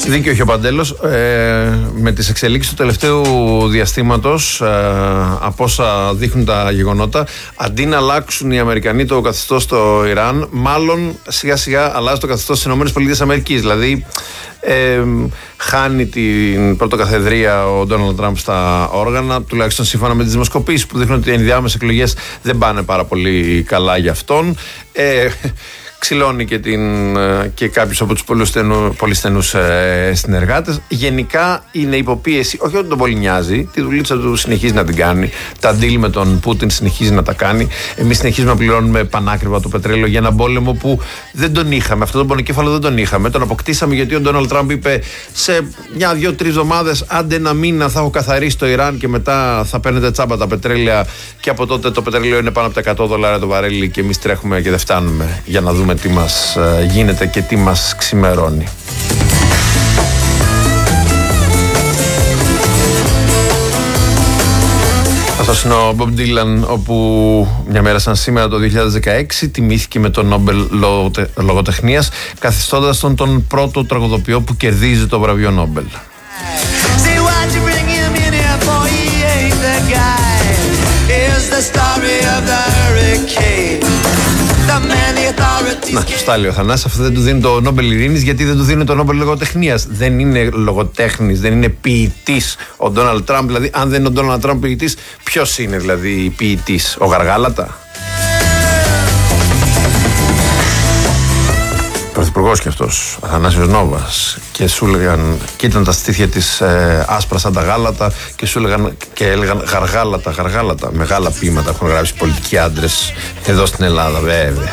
Δίκιο έχει ο Παντέλος. Με τις εξελίξεις του τελευταίου διαστήματος, από όσα δείχνουν τα γεγονότα, αντί να αλλάξουν οι Αμερικανοί το καθεστώς στο Ιράν, μάλλον σιγά σιγά αλλάζει το καθεστώς στις ΗΠΑ. Δηλαδή χάνει την πρωτοκαθεδρία ο Ντόναλντ Τραμπ στα όργανα, τουλάχιστον σύμφωνα με τις δημοσκοπήσεις που δείχνουν ότι οι ενδιάμεσες εκλογές δεν πάνε πάρα πολύ καλά για αυτόν. Ξυλώνει και κάποιους από τους πολύ στενούς συνεργάτες. Γενικά είναι υποπίεση, όχι ότι τον πολύ νοιάζει, τη δουλίτσα του συνεχίζει να την κάνει, τα deal με τον Πούτιν συνεχίζει να τα κάνει. Εμείς συνεχίζουμε να πληρώνουμε πανάκριβα το πετρέλαιο για έναν πόλεμο που δεν τον είχαμε. Αυτό τον πονοκέφαλο δεν τον είχαμε. Τον αποκτήσαμε γιατί ο Ντόναλντ Τραμπ είπε σε μια, 2-3 εβδομάδες, άντε ένα μήνα θα έχω καθαρίσει το Ιράν και μετά θα παίρνετε τσάμπα τα πετρέλαια. Και από τότε το πετρέλαιο είναι πάνω από τα $100 το βαρέλι και εμείς τρέχουμε και δεν φτάνουμε για να δούμε τι μας γίνεται και τι μας ξημερώνει. Αυτός είναι ο Bob Dylan, όπου μια μέρα σαν σήμερα το 2016 τιμήθηκε με τον Νόμπελ λογοτεχνίας, καθιστώντας τον πρώτο τραγουδοποιό που κερδίζει το βραβείο Νόμπελ. Να, σωστά λέει ο Θανάσης, αυτό δεν του δίνει το Νόμπελ Ειρήνης, γιατί δεν του δίνει το Νόμπελ λογοτεχνίας. Δεν είναι λογοτέχνης, δεν είναι ποιητής ο Ντόναλντ Τραμπ. Δηλαδή, αν δεν είναι ο Ντόναλντ Τραμπ ποιητής, ποιος είναι δηλαδή ποιητής, ο Γαργάλατα? Πρωθυπουργός και αυτός, Αθανάσιος Νόβας, και σου έλεγαν, και ήταν τα στήθια της άσπρα σαν τα γάλατα, και σου έλεγαν και έλεγαν γαργάλατα, μεγάλα ποίηματα έχουν γράψει πολιτικοί άντρες εδώ στην Ελλάδα, βέβαια.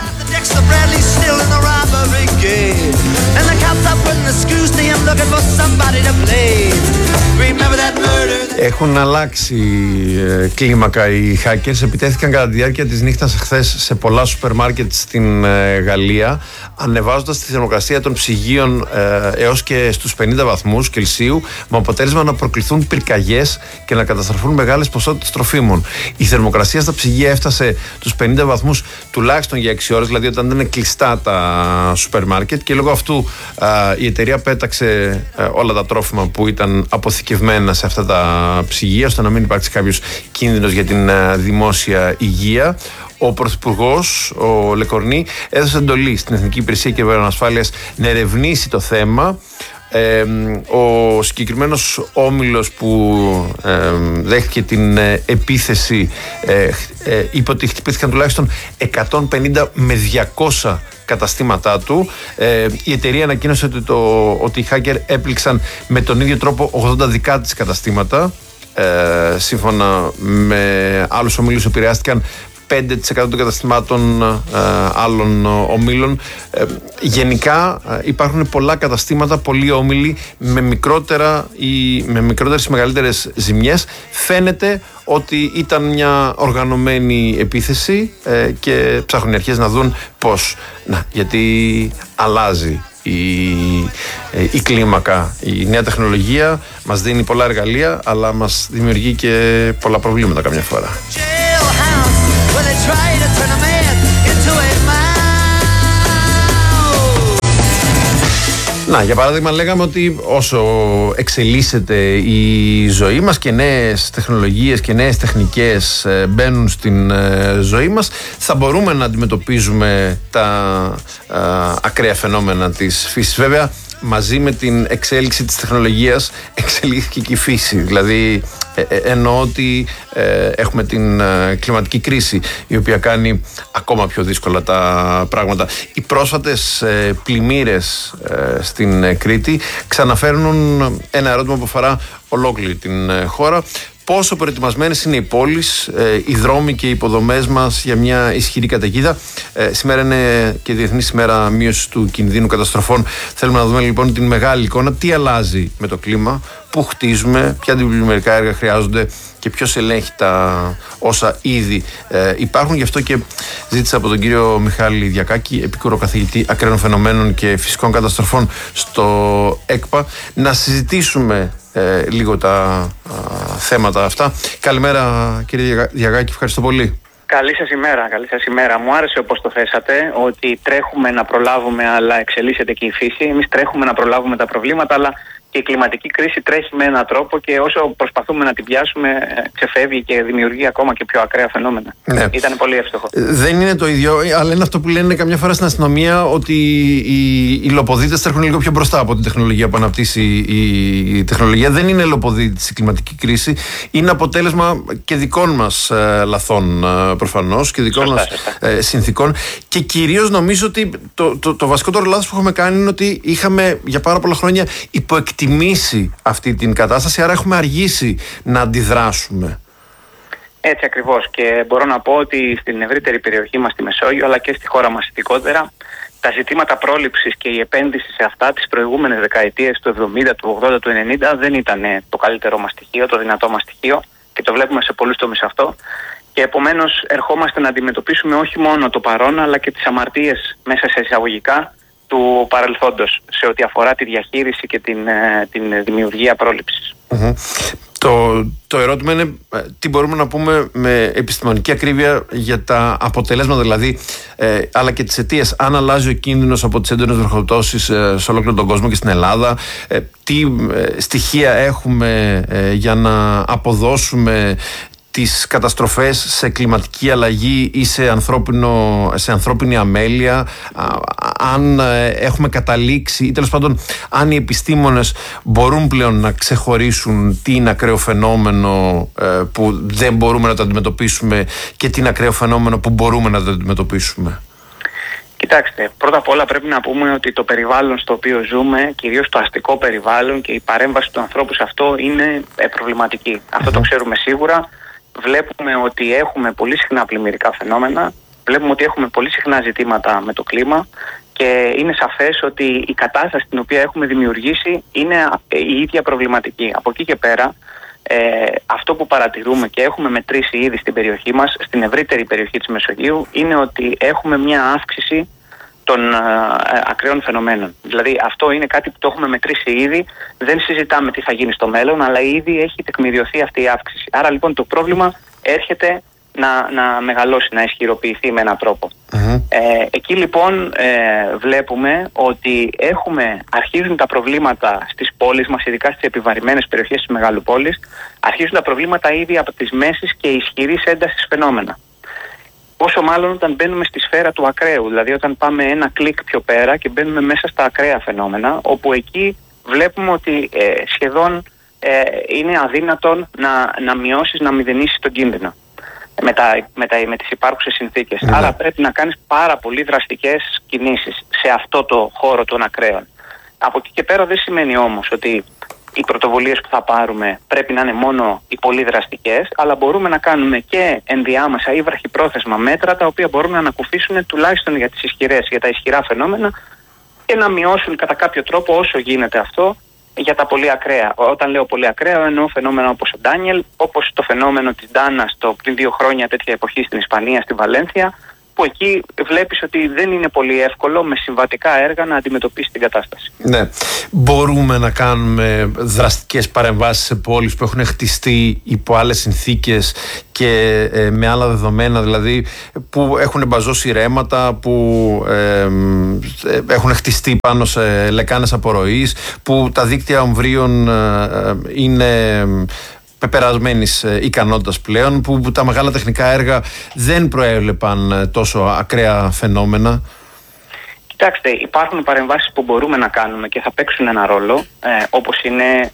Έχουν αλλάξει κλίμακα οι hackers. Επιτέθηκαν κατά τη διάρκεια της νύχτας χθες σε πολλά σούπερ μάρκετ στην Γαλλία, ανεβάζοντας τη θερμοκρασία των ψυγείων έως και στους 50 βαθμούς Κελσίου, με αποτέλεσμα να προκληθούν πυρκαγιές και να καταστραφούν μεγάλες ποσότητες τροφίμων. Η θερμοκρασία στα ψυγεία έφτασε τους 50 βαθμούς τουλάχιστον για 6 ώρες, δηλαδή όταν δεν είναι κλειστά τα σούπερ μάρκετ, και λόγω αυτού η εταιρεία πέταξε όλα τα τρόφιμα που ήταν αποθηκευμένα σε αυτά τα ψυγεία, ώστε να μην υπάρξει κάποιος κίνδυνος για την δημόσια υγεία. Ο Πρωθυπουργός, ο Λεκορνή, έδωσε εντολή στην Εθνική Υπηρεσία Κυβερνοασφάλειας να ερευνήσει το θέμα. Ο συγκεκριμένος όμιλος που δέχτηκε την επίθεση είπε ότι χτυπήθηκαν τουλάχιστον 150 με 200 καταστήματά του. Η εταιρεία ανακοίνωσε ότι οι hacker έπληξαν με τον ίδιο τρόπο 80 δικά της καταστήματα. Σύμφωνα με άλλους ομίλους που επηρεάστηκαν 5% των καταστημάτων άλλων ομίλων. Γενικά υπάρχουν πολλά καταστήματα, πολλοί όμιλοι με μικρότερες ή μεγαλύτερες ζημιές. Φαίνεται ότι ήταν μια οργανωμένη επίθεση και ψάχνουν οι αρχές να δουν πώς. Γιατί αλλάζει η κλίμακα. Η νέα τεχνολογία μας δίνει πολλά εργαλεία, αλλά μας δημιουργεί και πολλά προβλήματα καμιά φορά. Να, για παράδειγμα, λέγαμε ότι όσο εξελίσσεται η ζωή μας και νέες τεχνολογίες και νέες τεχνικές μπαίνουν στην ζωή μας, θα μπορούμε να αντιμετωπίζουμε τα ακραία φαινόμενα της φύσης. Βέβαια, μαζί με την εξέλιξη της τεχνολογίας εξελίχθηκε και η φύση. Δηλαδή, εννοώ ότι έχουμε την κλιματική κρίση, η οποία κάνει ακόμα πιο δύσκολα τα πράγματα. Οι πρόσφατες πλημμύρες στην Κρήτη ξαναφέρνουν ένα ερώτημα που αφορά ολόκληρη την χώρα. Πόσο προετοιμασμένες είναι οι πόλεις, οι δρόμοι και οι υποδομές μας για μια ισχυρή καταιγίδα? Σήμερα είναι και Διεθνής ημέρα μείωσης του κινδύνου καταστροφών. Θέλουμε να δούμε λοιπόν την μεγάλη εικόνα, τι αλλάζει με το κλίμα, πού χτίζουμε, ποια αντιπλημμυρικά έργα χρειάζονται και ποιος ελέγχει τα όσα ήδη υπάρχουν. Γι' αυτό και ζήτησα από τον κύριο Μιχάλη Διακάκη, επίκουρο καθηγητή ακραίων φαινομένων και φυσικών καταστροφών στο ΕΚΠΑ, να συζητήσουμε λίγο τα θέματα αυτά. Καλημέρα κύριε Διακάκη, ευχαριστώ πολύ. Καλή σας ημέρα, καλή σας ημέρα. Μου άρεσε όπως το θέσατε, ότι τρέχουμε να προλάβουμε αλλά εξελίσσεται και η φύση. Εμείς τρέχουμε να προλάβουμε τα προβλήματα, αλλά και η κλιματική κρίση τρέχει με έναν τρόπο και όσο προσπαθούμε να την πιάσουμε ξεφεύγει και δημιουργεί ακόμα και πιο ακραία φαινόμενα. Ναι. Ήταν πολύ εύστοχο. Δεν είναι το ίδιο, αλλά είναι αυτό που λένε καμιά φορά στην αστυνομία, ότι οι λοποδίτες τρέχουν λίγο πιο μπροστά από την τεχνολογία που αναπτύσσει η τεχνολογία. Δεν είναι λοποδίτης η κλιματική κρίση, είναι αποτέλεσμα και δικών μας λαθών προφανώς και δικών μας συνθήκων. Και κυρίως νομίζω ότι το βασικότερο λάθος που έχουμε κάνει είναι ότι είχαμε για πάρα πολλά χρόνια υποεκτιμήσει αυτή την κατάσταση, άρα έχουμε αργήσει να αντιδράσουμε. Έτσι ακριβώς, και μπορώ να πω ότι στην ευρύτερη περιοχή μας, στη Μεσόγειο, αλλά και στη χώρα μας ειδικότερα, τα ζητήματα πρόληψης και η επένδυση σε αυτά τις προηγούμενες δεκαετίες του 70, του 80, του 90 δεν ήταν το καλύτερό μας στοιχείο, το δυνατό μας στοιχείο, και το βλέπουμε σε πολλούς τομείς αυτό. Και επομένως ερχόμαστε να αντιμετωπίσουμε όχι μόνο το παρόν, αλλά και τις αμαρτίες μέσα σε εισαγωγικά του παρελθόντος σε ό,τι αφορά τη διαχείριση και την δημιουργία πρόληψης. Το ερώτημα είναι τι μπορούμε να πούμε με επιστημονική ακρίβεια για τα αποτελέσματα, δηλαδή, αλλά και τις αιτίες. Αν αλλάζει ο κίνδυνος από τις έντονες βροχοπτώσεις σε ολόκληρο τον κόσμο και στην Ελλάδα, τι στοιχεία έχουμε για να αποδώσουμε τις καταστροφές σε κλιματική αλλαγή ή σε ανθρώπινη αμέλεια, αν έχουμε καταλήξει ή τέλος πάντων αν οι επιστήμονες μπορούν πλέον να ξεχωρίσουν τι είναι ακραίο φαινόμενο που δεν μπορούμε να το αντιμετωπίσουμε και τι είναι ακραίο φαινόμενο που μπορούμε να το αντιμετωπίσουμε. Κοιτάξτε, πρώτα απ' όλα πρέπει να πούμε ότι το περιβάλλον στο οποίο ζούμε, κυρίως το αστικό περιβάλλον και η παρέμβαση του ανθρώπου σε αυτό είναι προβληματική. Αυτό το ξέρουμε σίγουρα. Βλέπουμε ότι έχουμε πολύ συχνά πλημμυρικά φαινόμενα, βλέπουμε ότι έχουμε πολύ συχνά ζητήματα με το κλίμα και είναι σαφές ότι η κατάσταση την οποία έχουμε δημιουργήσει είναι η ίδια προβληματική. Από εκεί και πέρα, αυτό που παρατηρούμε και έχουμε μετρήσει ήδη στην περιοχή μας, στην ευρύτερη περιοχή της Μεσογείου, είναι ότι έχουμε μια αύξηση των ακραίων φαινομένων. Δηλαδή αυτό είναι κάτι που το έχουμε μετρήσει ήδη, δεν συζητάμε τι θα γίνει στο μέλλον, αλλά ήδη έχει τεκμηριωθεί αυτή η αύξηση. Άρα λοιπόν το πρόβλημα έρχεται να μεγαλώσει, να ισχυροποιηθεί με έναν τρόπο. Εκεί λοιπόν βλέπουμε ότι αρχίζουν τα προβλήματα στις πόλεις μας, ειδικά στις επιβαρημένες περιοχές της μεγάλου πόλης, αρχίζουν τα προβλήματα ήδη από τις μέσεις και ισχυρής έντασης φαινόμενα. Όσο μάλλον όταν μπαίνουμε στη σφαίρα του ακραίου, δηλαδή όταν πάμε ένα κλικ πιο πέρα και μπαίνουμε μέσα στα ακραία φαινόμενα, όπου εκεί βλέπουμε ότι σχεδόν είναι αδύνατον να μειώσεις, να μηδενίσεις τον κίνδυνο με τις υπάρχουσες συνθήκες. Άρα πρέπει να κάνεις πάρα πολύ δραστικές κινήσεις σε αυτό το χώρο των ακραίων. Από εκεί και πέρα δεν σημαίνει όμως ότι οι πρωτοβουλίες που θα πάρουμε πρέπει να είναι μόνο οι πολύ δραστικές, αλλά μπορούμε να κάνουμε και ενδιάμεσα ή βραχυπρόθεσμα μέτρα τα οποία μπορούν να ανακουφίσουν τουλάχιστον για τα ισχυρά φαινόμενα και να μειώσουν κατά κάποιο τρόπο όσο γίνεται αυτό για τα πολύ ακραία. Όταν λέω πολύ ακραία εννοώ φαινόμενα όπως ο Ντάνιελ, όπως το φαινόμενο της Ντάνας πριν 2 χρόνια τέτοια εποχή στην Ισπανία, στη Βαλένθια, που εκεί βλέπεις ότι δεν είναι πολύ εύκολο με συμβατικά έργα να αντιμετωπίσει την κατάσταση. Ναι. Μπορούμε να κάνουμε δραστικές παρεμβάσεις σε πόλεις που έχουν χτιστεί υπό άλλες συνθήκες και με άλλα δεδομένα, δηλαδή που έχουν μπαζώσει ρέματα, που έχουν χτιστεί πάνω σε λεκάνες απορροής, που τα δίκτυα ομβρίων είναι πεπερασμένης ικανότητας πλέον, που τα μεγάλα τεχνικά έργα δεν προέβλεπαν τόσο ακραία φαινόμενα. Κοιτάξτε, υπάρχουν παρεμβάσεις που μπορούμε να κάνουμε και θα παίξουν ένα ρόλο, όπως είναι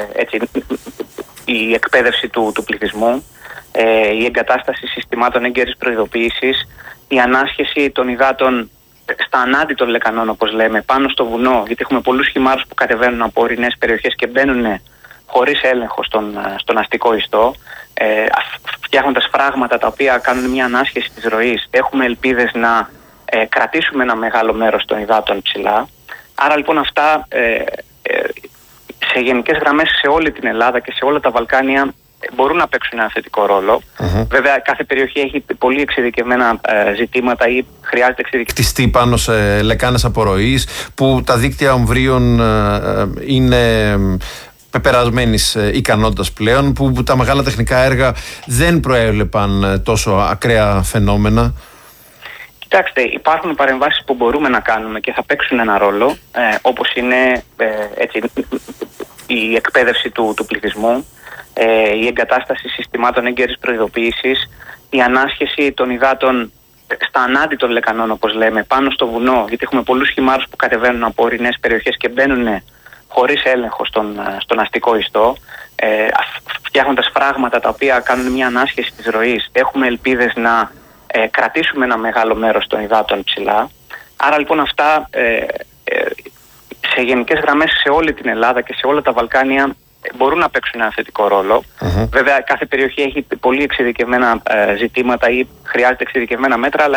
η εκπαίδευση του πληθυσμού, η εγκατάσταση συστημάτων έγκαιρης προειδοποίησης, η ανάσχεση των υδάτων στα ανάντι των λεκανών, όπως λέμε, πάνω στο βουνό, γιατί έχουμε πολλούς χυμάρους που κατεβαίνουν από ορεινές περιοχές και μπαίνουν χωρίς έλεγχο στον αστικό ιστό, φτιάχνοντας φράγματα τα οποία κάνουν μια ανάσχεση της ροής. Έχουμε ελπίδες να κρατήσουμε ένα μεγάλο μέρος των υδάτων ψηλά. Άρα λοιπόν αυτά σε γενικές γραμμές σε όλη την Ελλάδα και σε όλα τα Βαλκάνια μπορούν να παίξουν ένα θετικό ρόλο. Βέβαια κάθε περιοχή έχει πολύ εξειδικευμένα ζητήματα ή χρειάζεται χτιστεί πάνω σε λεκάνες απορροής, που τα δίκτυα ομβρίων είναι πεπερασμένης ικανότητας πλέον, που τα μεγάλα τεχνικά έργα δεν προέβλεπαν τόσο ακραία φαινόμενα? Κοιτάξτε, υπάρχουν παρεμβάσεις που μπορούμε να κάνουμε και θα παίξουν ένα ρόλο, όπως είναι η εκπαίδευση του πληθυσμού, η εγκατάσταση συστημάτων έγκαιρης προειδοποίησης, η ανάσχεση των υδάτων στα ανάντι των λεκανών, όπως λέμε, πάνω στο βουνό, γιατί έχουμε πολλούς χυμάρους που κατεβαίνουν από ορεινές περιοχές και μπαίνουν χωρίς έλεγχο στον αστικό ιστό, φτιάχνοντας φράγματα τα οποία κάνουν μια ανάσχεση της ροής. Έχουμε ελπίδες να κρατήσουμε ένα μεγάλο μέρος των υδάτων ψηλά. Άρα λοιπόν αυτά σε γενικές γραμμές σε όλη την Ελλάδα και σε όλα τα Βαλκάνια μπορούν να παίξουν ένα θετικό ρόλο. Βέβαια κάθε περιοχή έχει πολύ εξειδικευμένα ζητήματα ή χρειάζεται εξειδικευμένα μέτρα, αλλά